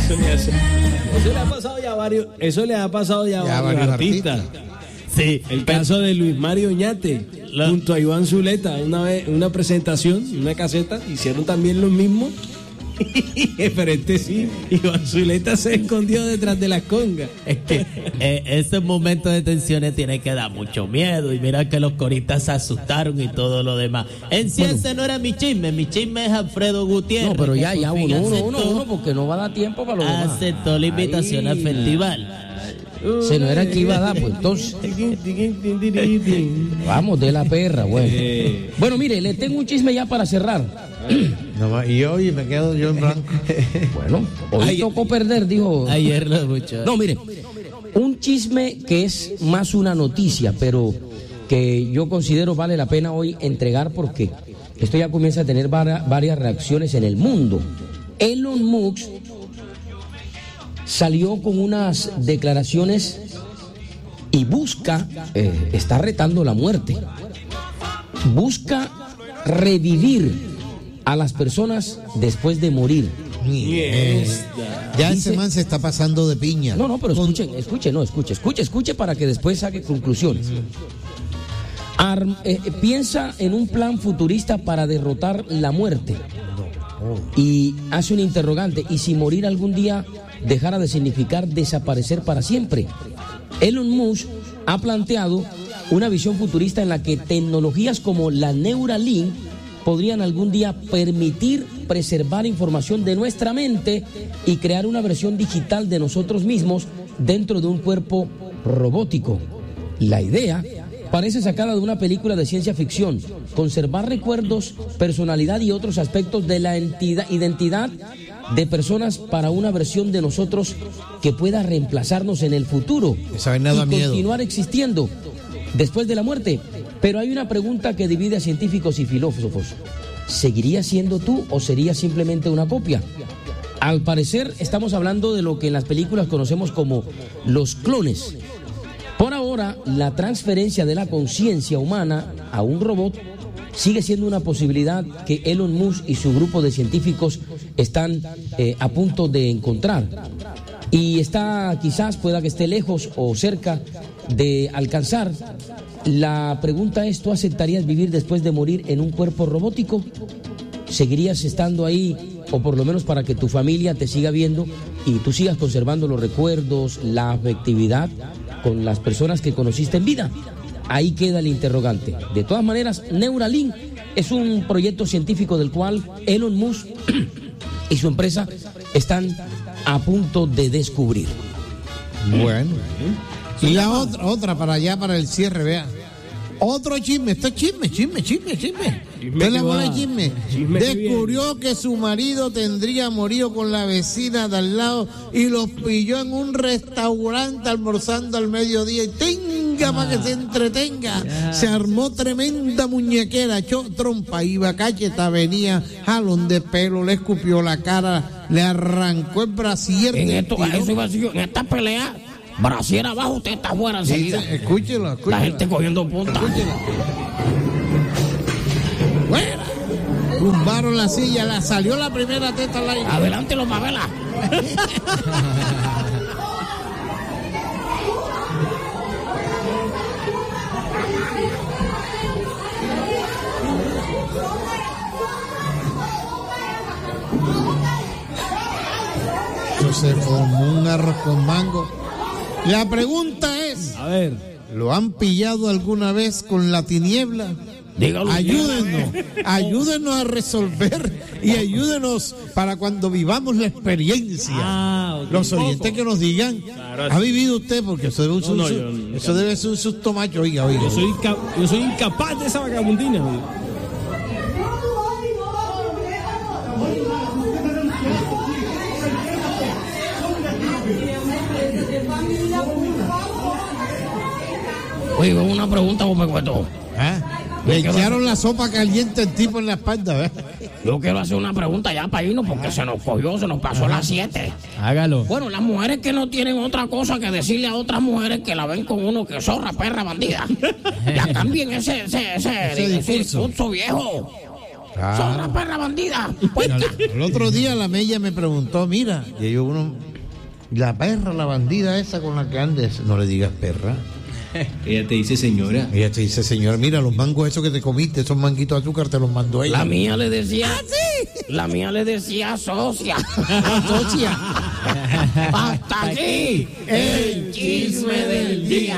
Eso le ha pasado ya a varios, varios artistas. Sí, el caso de Luis Mario Oñate junto a Iván Zuleta, una vez una presentación, una caseta, hicieron también lo mismo. Pero sí, Iván Zuleta se escondió detrás de las congas. Es que esos momentos de tensiones tienen que dar mucho miedo. Y mira que los coristas se asustaron y todo lo demás. En sí, ese no era mi chisme es Alfredo Gutiérrez. No, pero ya uno, porque no va a dar tiempo para lo demás. Aceptó la invitación al festival. Se no era que iba a dar, pues entonces. Vamos, de la perra, bueno. Bueno, mire, le tengo un chisme ya para cerrar. No, y hoy me quedo yo en blanco. Bueno, hoy tocó perder, dijo. Ayer lo escuché. No, mire, un chisme que es más una noticia, pero que yo considero vale la pena hoy entregar porque esto ya comienza a tener varias reacciones en el mundo. Elon Musk salió con unas declaraciones y está retando la muerte, busca revivir a las personas después de morir. Ya ese man se está pasando de piña. No, pero escuche para que después saque conclusiones. Piensa en un plan futurista para derrotar la muerte. Y hace un interrogante: ¿y si morir algún día dejara de significar desaparecer para siempre? Elon Musk ha planteado una visión futurista en la que tecnologías como la Neuralink podrían algún día permitir preservar información de nuestra mente y crear una versión digital de nosotros mismos dentro de un cuerpo robótico. La idea parece sacada de una película de ciencia ficción: conservar recuerdos, personalidad y otros aspectos de la identidad de personas para una versión de nosotros que pueda reemplazarnos en el futuro y continuar existiendo después de la muerte. Pero hay una pregunta que divide a científicos y filósofos: ¿seguirías siendo tú o serías simplemente una copia? Al parecer estamos hablando de lo que en las películas conocemos como los clones. Por ahora, la transferencia de la conciencia humana a un robot sigue siendo una posibilidad que Elon Musk y su grupo de científicos están a punto de encontrar. Y pueda que esté lejos o cerca de alcanzar. La pregunta es: ¿tú aceptarías vivir después de morir en un cuerpo robótico? ¿Seguirías estando ahí, o por lo menos para que tu familia te siga viendo y tú sigas conservando los recuerdos, la afectividad con las personas que conociste en vida? Ahí queda el interrogante. De todas maneras, Neuralink es un proyecto científico del cual Elon Musk y su empresa están a punto de descubrir. Bueno. Y la otra para allá, para el cierre, vea. Otro chisme, esto es chisme. ¿Usted le pone chisme? Descubrió que su marido tendría morido con la vecina de al lado y los pilló en un restaurante almorzando al mediodía y tenga para que se entretenga. Se armó tremenda muñequera, echó trompa, iba cacheta, venía jalón de pelo, le escupió la cara, le arrancó el brasier. En esta pelea, brasier abajo, usted está fuera enseguida. Sí, escúchelo. La gente cogiendo punta. Fuera. Tumbaron la silla, salió la primera teta al aire. Adelante los Mabela. Se formó un arroz con mango. La pregunta es: a ver, ¿lo han pillado alguna vez con la tiniebla? Dígalo. Ayúdenos a resolver y ayúdenos para cuando vivamos la experiencia. Los oyentes que nos digan, claro, ¿ha vivido usted? Porque eso debe ser un susto macho, oiga. Yo soy incapaz de esa vagabundina, oiga. Oye, una pregunta, Bope Cueto. Le echaron la sopa caliente al tipo en la espalda, ¿ves? Yo quiero hacer una pregunta ya para irnos porque se nos pasó las 7. Hágalo. Bueno, las mujeres que no tienen otra cosa que decirle a otras mujeres que la ven con uno que zorra, perra, bandida. Ya cambien ese discurso viejo. Claro. Son una perra bandida. El otro día la Mella me preguntó, mira, y yo la perra, la bandida esa con la que andes, no le digas perra. Ella te dice señora. Ella te dice, señora, mira, los mangos esos que te comiste, esos manguitos de azúcar, te los mandó ella. La mía le decía, la mía le decía socia. Socia. Hasta aquí el chisme del día.